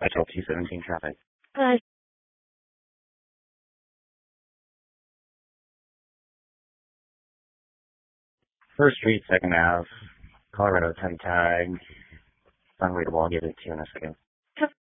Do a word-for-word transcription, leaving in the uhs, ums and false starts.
I told two seventeen traffic. Uh, First Street, second Ave, Colorado ten tag. Unreadable, I'll give it to you in a second.